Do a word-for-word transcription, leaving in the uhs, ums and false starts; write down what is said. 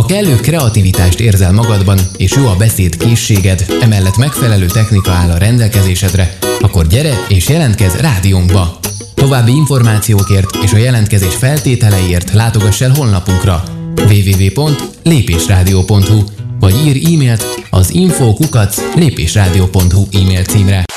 Ha kellő kreativitást érzel magadban, és jó a beszéd készséged, emellett megfelelő technika áll a rendelkezésedre, akkor gyere és jelentkezz rádiónkba! További információkért és a jelentkezés feltételeiért látogass el honlapunkra double-u double-u double-u pont lépésrádió pont hu vagy írj e-mailt az info kukac lépésrádió pont hu e-mail címre.